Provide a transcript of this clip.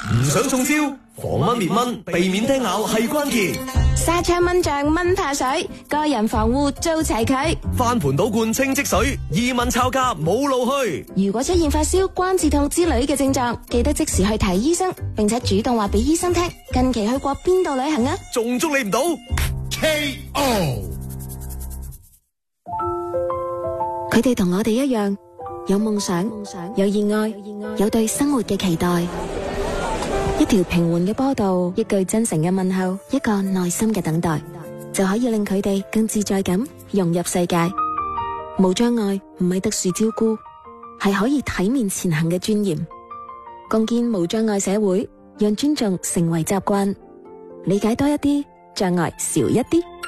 唔想中招，防蚊滅蚊，避免叮咬係關鍵。 紗窗蚊帳蚊怕水，個人防護做齊佢。 翻盤倒罐清積水，易蚊抄家冇路去。 如果出現發燒、關節痛之類嘅症狀，記得即時去睇醫生，並且主動話俾醫生聽近期去過邊度旅行啊！ 仲捉你唔到 KO。 佢哋同我哋一樣，有夢想，有熱愛，有對生活嘅期待。一條平緩嘅波道，一句真誠嘅問候，一個耐心嘅等待，就可以令佢哋更自在咁融入世界。無障礙唔係特殊照顧，係可以體面前行嘅尊嚴。共建無障礙社會，讓尊重成為習慣，理解多一啲，障礙少一啲。